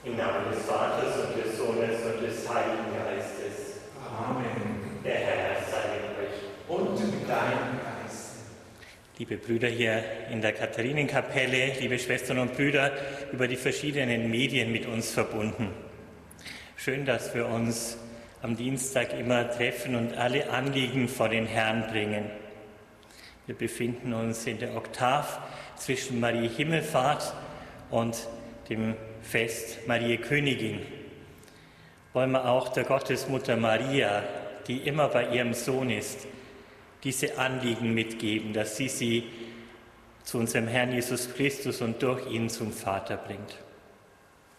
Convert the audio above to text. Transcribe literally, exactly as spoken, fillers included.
Im Namen des Vaters und des Sohnes und des Heiligen Geistes. Amen. Der Herr sei mit euch. Und mit deinem Geist. Liebe Brüder hier in der Katharinenkapelle, liebe Schwestern und Brüder über die verschiedenen Medien mit uns verbunden. Schön, dass wir uns am Dienstag immer treffen und alle Anliegen vor den Herrn bringen. Wir befinden uns in der Oktav zwischen Marie Himmelfahrt und dem Fest Mariä Königin. Wollen wir auch der Gottesmutter Maria, die immer bei ihrem Sohn ist, diese Anliegen mitgeben, dass sie sie zu unserem Herrn Jesus Christus und durch ihn zum Vater bringt.